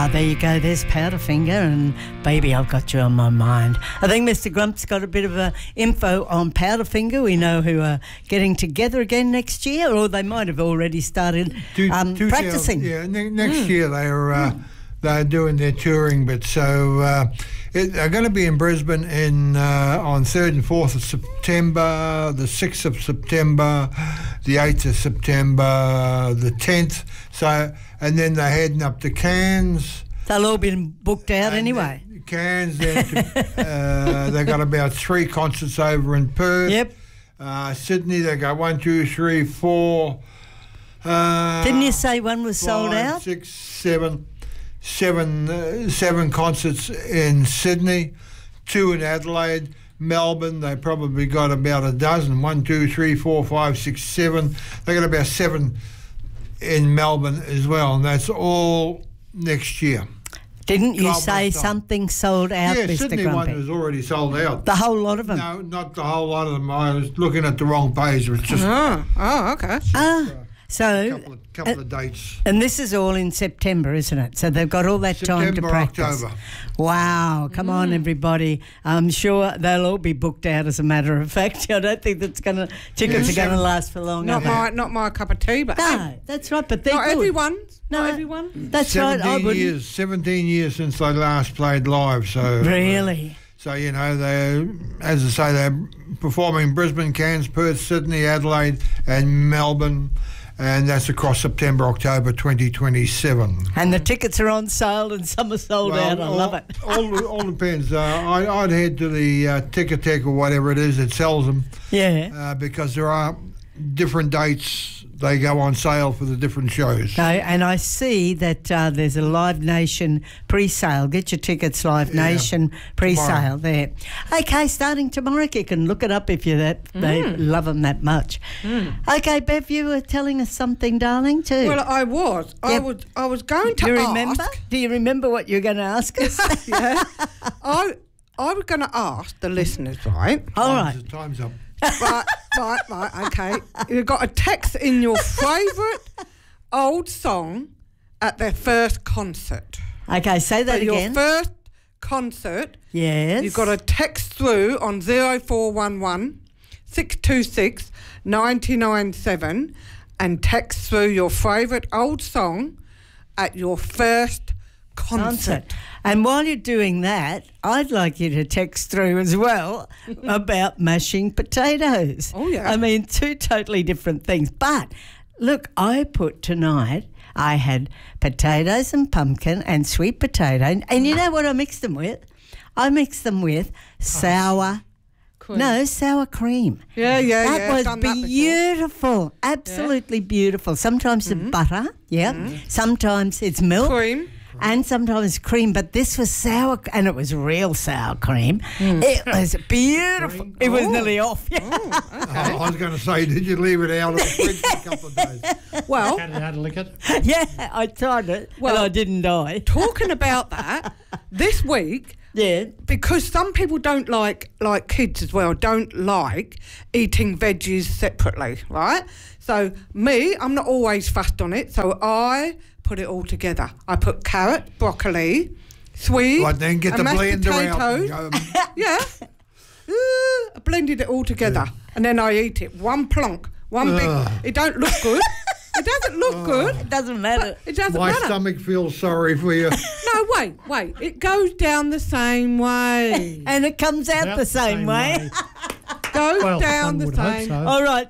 There you go. There's Powderfinger and Baby, I've Got You on My Mind. I think Mr. Grump's got a bit of info on Powderfinger. We know who are getting together again next year, or they might have already started practicing. Next year they're doing their touring, but so they're going to be in Brisbane on 3rd and 4th of September, the 6th of September, the 8th of September, the 10th. So, and then they're heading up to Cairns. They'll all be booked out anyway. Cairns, then they've got about 3 concerts over in Perth. Yep. Sydney, they got 1, 2, 3, 4. Didn't you say one was sold out? 6, 7 concerts in Sydney, 2 in Adelaide. Melbourne, they probably got about a dozen. 1, 2, 3, 4, 5, 6, 7. They got about 7 in Melbourne as well, and that's all next year. Didn't you say something sold out, Mr. Sydney Grumpy? one was already sold out. The whole lot of them? No, not the whole lot of them. I was looking at the wrong page. It was just okay. So couple of dates. And this is all in September, isn't it? So they've got all that time to practice. October. Wow, come on, everybody. I'm sure they'll all be booked out, as a matter of fact. I don't think tickets are going to last for long. Not my cup of tea, but no, that's right, but they're not good. everyone. Not everyone. That's right. 17 years since they last played live. So really? So, you know, they're performing Brisbane, Cairns, Perth, Sydney, Adelaide and Melbourne. And that's across September, October 2027. And the tickets are on sale and some are sold out. I love it. all depends. I'd head to the Ticketek or whatever it is that sells them. Yeah. Because there are different dates. They go on sale for the different shows. And I see that there's a Live Nation pre-sale. Get your tickets, Live Nation pre-sale there. Okay, starting tomorrow. You can look it up if they love them that much. Okay, Bev, you were telling us something, darling, too. Well, I was. Yep. I was going to ask. Do you remember what you were going to ask us? Yeah. I was going to ask the listeners, right? All right. Time's up. Right, okay. You've got a text in your favourite old song at their first concert. Okay, say that again. Your first concert. Yes. You've got to text through on 0411 626 997 and text through your favourite old song at your first concert. And while you're doing that, I'd like you to text through as well about mashing potatoes. Oh, yeah. I mean, 2 totally different things. But, look, I had potatoes and pumpkin and sweet potato. And you know what I mixed them with? I mixed them with sour cream. No, sour cream. Yeah. That was beautiful. Absolutely beautiful. Sometimes it's butter, Sometimes it's milk. Cream. And sometimes cream, but this was sour, and it was real sour cream. It was beautiful. It was nearly off. Okay. I was going to say, did you leave it out of the fridge for a couple of days? Well, how to lick it? Yeah, I tried it, and I didn't die. Talking about that, this week, because some people don't like kids as well, don't like eating veggies separately, right? So me, I'm not always fussed on it, so I put it all together. I put carrot, broccoli, sweet, right, then get the blender potatoes. out. I blended it all together, and then I eat it. One plonk, one big. It don't look good. It doesn't look good. It doesn't matter. It doesn't My matter. stomach feels sorry for you. No, wait. It goes down the same way. And it comes out the same way. Goes down the same. All right,